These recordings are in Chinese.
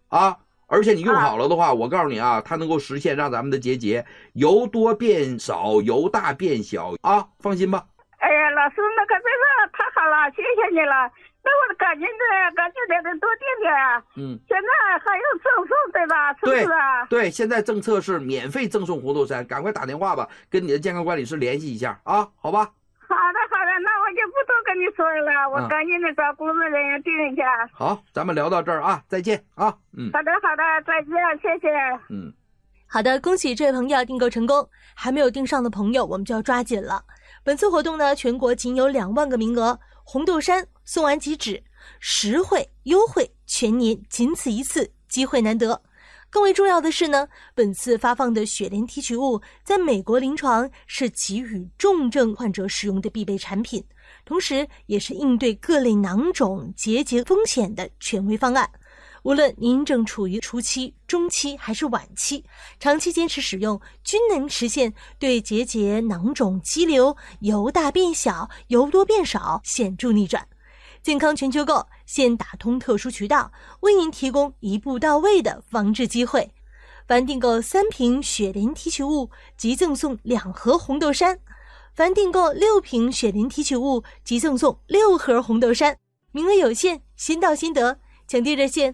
啊。而且你用好了的话，我告诉你啊，它能够实现让咱们的结节由多变少，由大变小啊，放心吧。 哎呀，老师，那个这个太好了，谢谢你了。那我赶紧得多订点啊。现在还有赠送对吧？是不是啊？ 对，现在政策是免费赠送红豆杉，赶快打电话吧，跟你的健康管理师联系一下啊，好吧？ 好的，那我就不多跟你说了，我赶紧的找工作人员订一下。 好，咱们聊到这儿啊，再见啊。 好的，再见，谢谢。 好的，恭喜这位朋友订购成功，还没有订上的朋友我们就要抓紧了。本次活动呢，全国仅有2万个名额，红豆杉送完即止，实惠优惠，全年仅此一次，机会难得。更为重要的是呢，本次发放的雪莲提取物在美国临床是给予重症患者使用的必备产品，同时也是应对各类囊肿结节风险的权威方案。无论您正处于初期、中期还是晚期，长期坚持使用，均能实现对结节、囊肿、肌瘤由大变小、由多变少显著逆转。健康全球购现打通特殊渠道，为您提供一步到位的防治机会。凡订购3瓶雪莲提取物，即赠送2盒红豆杉；凡订购6瓶雪莲提取物，即赠送6盒红豆杉。名额有限，先到先得。抢订热线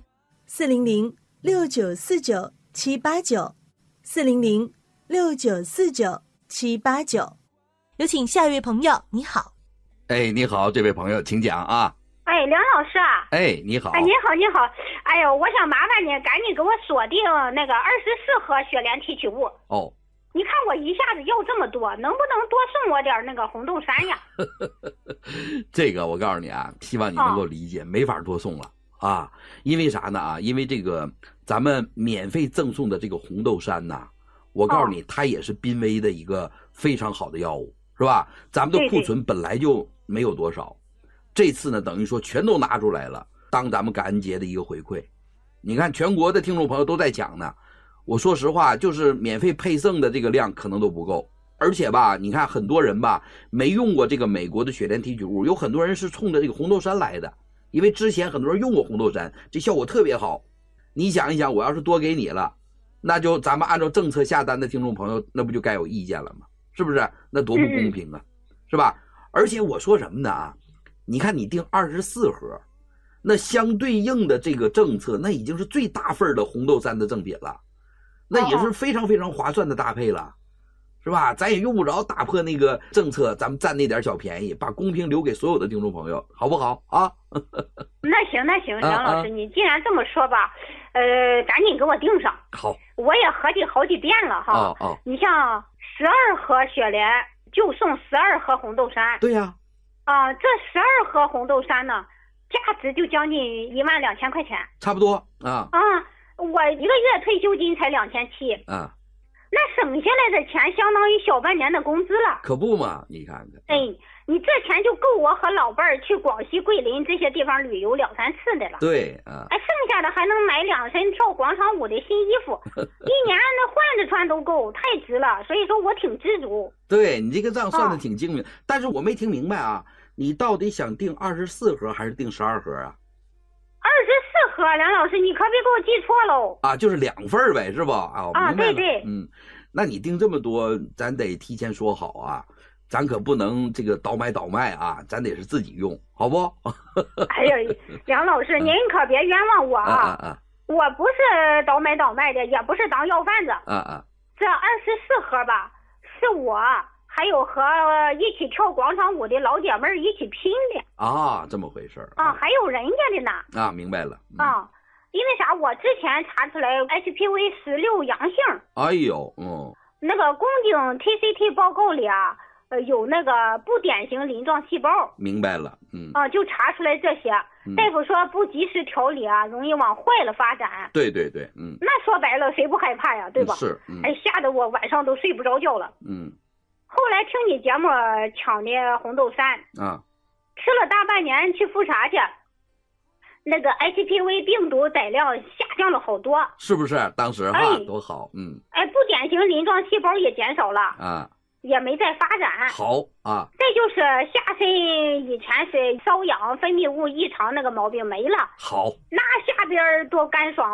400-6949-789，400-6949-789。有请下一位朋友，你好。 哎，你好，这位朋友，请讲啊。 哎，梁老师啊。 哎，你好。 哎，你好。哎呦，我想麻烦你赶紧给我锁定那个24盒雪莲提取物。 哦。 你看我一下子要这么多，能不能多送我点那个红豆杉呀？ 这个我告诉你啊，希望你能够理解，没法多送了啊。因为啥呢啊？因为这个咱们免费赠送的这个红豆杉呐，我告诉你，它也是濒危的一个非常好的药物。是吧？咱们的库存本来就没有多少，这次呢，等于说全都拿出来了，当咱们感恩节的一个回馈。你看，全国的听众朋友都在抢呢。我说实话，就是免费配送的这个量可能都不够，而且吧，你看很多人吧没用过这个美国的雪莲提取物，有很多人是冲着这个红豆杉来的，因为之前很多人用过红豆杉，这效果特别好。你想一想，我要是多给你了，那就咱们按照政策下单的听众朋友，那不就该有意见了吗？是不是？那多不公平啊，是吧？而且我说什么呢啊？你看你订24盒，那相对应的这个政策，那已经是最大份的红豆杉的赠品了，那也是非常非常划算的搭配了，是吧？咱也用不着打破那个政策，咱们占那点小便宜，把公平留给所有的听众朋友，好不好啊？ 那行，梁老师，你既然这么说吧，赶紧给我订上。 好， 我也合计好几遍了哈。你像12盒雪莲就送12盒红豆杉。 对呀。 这12盒红豆杉呢，价值就将近12000块钱。 差不多啊。 我1个月退休金才2700。那省下来的钱相当于小半年的工资了。 可不嘛，你看看。 哎，你这钱就够我和老伴儿去广西桂林这些地方旅游2、3次的了。 对啊。 剩下的还能买2身跳广场舞的新衣服，一年那换着穿都够，太值了。所以说我挺知足。 对，你这个账算的挺精明，但是我没听明白啊，你到底想订24盒还是订12盒啊 ？24盒，梁老师，你可别给我记错喽。 就是2份呗，是吧？明白了。 对。 那你订这么多，咱得提前说好啊，咱可不能这个倒买倒卖啊，咱得是自己用，好不？ 哎呀，梁老师，您可别冤枉我啊！我不是倒买倒卖的，也不是当要饭的。这24盒吧，是我还有和一起跳广场舞的老姐妹一起拼的。 这么回事还有人家的呢。 明白了。 因为啥？我之前查出来 HPV16 阳性。 哎呦， 那个宫颈 TCT 报告里啊，有那个不典型鳞状细胞。 明白了。 就查出来这些。大夫说不及时调理啊，容易往坏了发展。 对。 那说白了，谁不害怕呀？对吧？ 是。 吓得我晚上都睡不着觉了。后来听你节目抢的红豆杉吃了大半年，去复查去。那个 HPV 病毒载量下降了好多， 是不是？当时多好。 不典型鳞状细胞也减少了也没再发展。 好再就是下身以前是瘙痒分泌物异常那个毛病没了。 好， 那下边多干爽。